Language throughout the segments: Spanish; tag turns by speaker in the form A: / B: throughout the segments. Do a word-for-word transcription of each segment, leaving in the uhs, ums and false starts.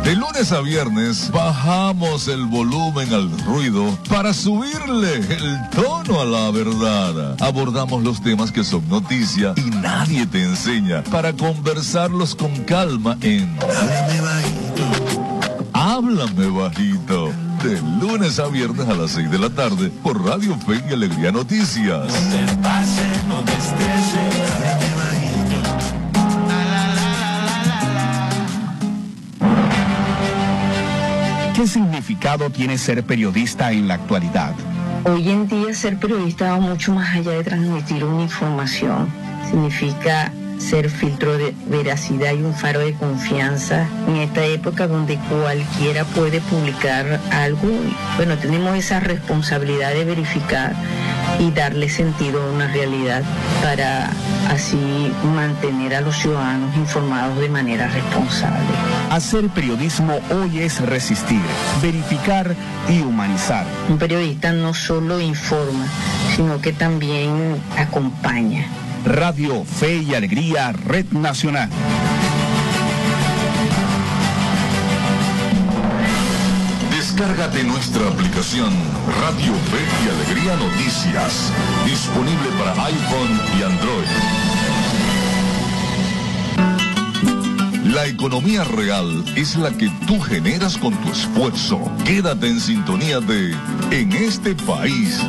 A: De lunes a viernes bajamos el volumen al ruido para subirle el tono a la verdad. Abordamos los temas que son noticia y nadie te enseña para conversarlos con calma en Háblame Bajito. Háblame Bajito. De lunes a viernes a las seis de la tarde por Radio Fe y Alegría Noticias.
B: No te pases, no te estreses. Háblame Bajito.
C: ¿Qué significado tiene ser periodista en la actualidad?
D: Hoy en día ser periodista va mucho más allá de transmitir una información. Significa ser filtro de veracidad y un faro de confianza en esta época donde cualquiera puede publicar algo. Bueno, tenemos esa responsabilidad de verificar y darle sentido a una realidad para así mantener a los ciudadanos informados de manera responsable.
C: Hacer periodismo hoy es resistir, verificar y humanizar.
D: Un periodista no solo informa, sino que también acompaña.
C: Radio Fe y Alegría, Red Nacional.
A: Descárgate nuestra aplicación Radio Fe y Alegría Noticias, disponible para iPhone y Android. La economía real es la que tú generas con tu esfuerzo. Quédate en sintonía de En este País.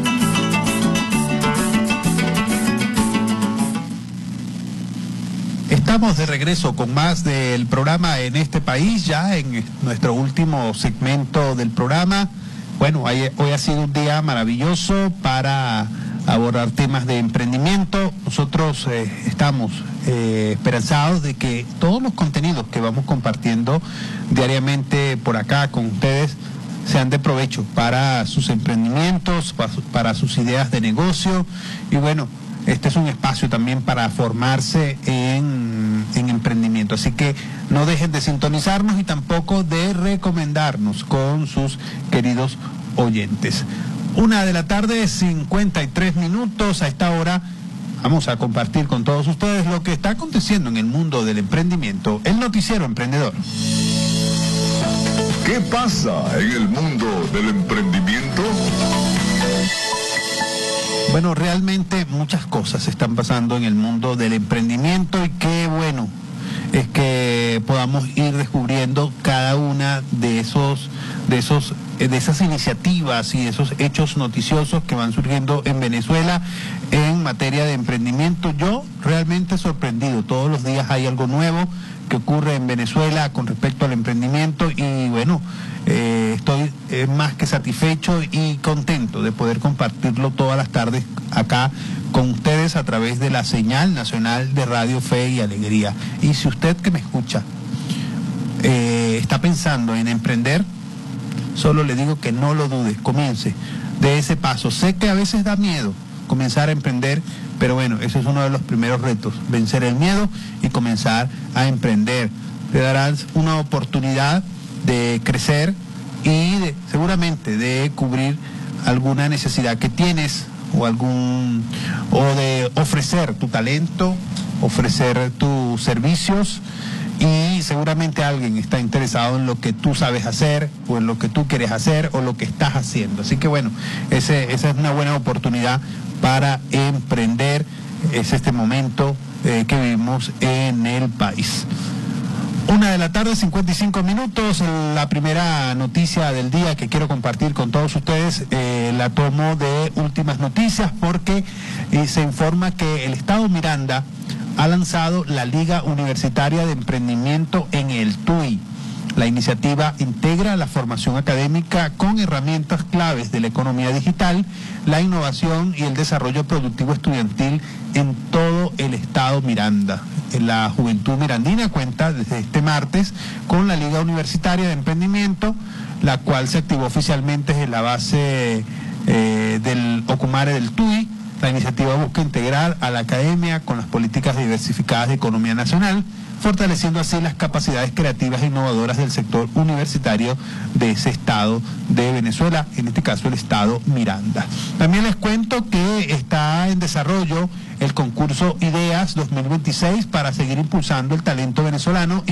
E: Estamos de regreso con más del programa En este País, ya en nuestro último segmento del programa. Bueno, hoy, hoy ha sido un día maravilloso para abordar temas de emprendimiento. Nosotros eh, estamos eh, esperanzados de que todos los contenidos que vamos compartiendo diariamente por acá con ustedes sean de provecho para sus emprendimientos, para, para sus ideas de negocio. Y bueno, este es un espacio también para formarse en, en emprendimiento. Así que no dejen de sintonizarnos y tampoco de recomendarnos con sus queridos oyentes. Una de la tarde, cincuenta y tres minutos. A esta hora vamos a compartir con todos ustedes lo que está aconteciendo en el mundo del emprendimiento, el noticiero emprendedor.
A: ¿Qué pasa en el mundo del emprendimiento?
E: Bueno, realmente muchas cosas están pasando en el mundo del emprendimiento y qué bueno es que podamos ir descubriendo cada una de esos, de esos, de esas iniciativas y esos hechos noticiosos que van surgiendo en Venezuela en materia de emprendimiento. Yo realmente sorprendido, todos los días hay algo nuevo que ocurre en Venezuela con respecto al emprendimiento y bueno, eh, estoy eh, más que satisfecho y contento de poder compartirlo todas las tardes acá con ustedes a través de la señal nacional de Radio Fe y Alegría. Y si usted que me escucha eh, está pensando en emprender, solo le digo que no lo dude, comience de ese paso. Sé que a veces da miedo comenzar a emprender, pero bueno, ese es uno de los primeros retos, vencer el miedo y comenzar a emprender. Te darán una oportunidad de crecer y de, seguramente de cubrir alguna necesidad que tienes o algún o de ofrecer tu talento, ofrecer tus servicios y seguramente alguien está interesado en lo que tú sabes hacer o en lo que tú quieres hacer o lo que estás haciendo. Así que bueno, ese, esa es una buena oportunidad para emprender. Es este momento eh, que vivimos en el país. Una de la tarde, cincuenta y cinco minutos. La primera noticia del día que quiero compartir con todos ustedes eh, la tomo de Últimas Noticias porque eh, se informa que el Estado Miranda ha lanzado la Liga Universitaria de Emprendimiento en el T U I. La iniciativa integra la formación académica con herramientas claves de la economía digital, la innovación y el desarrollo productivo estudiantil en todo el estado Miranda. La juventud mirandina cuenta desde este martes con la Liga Universitaria de Emprendimiento, la cual se activó oficialmente en la base eh, del Ocumare del T U I. La iniciativa busca integrar a la academia con las políticas diversificadas de economía nacional, fortaleciendo así las capacidades creativas e innovadoras del sector universitario de ese estado de Venezuela, en este caso el estado Miranda. También les cuento que está en desarrollo el concurso Ideas dos mil veintiséis para seguir impulsando el talento venezolano.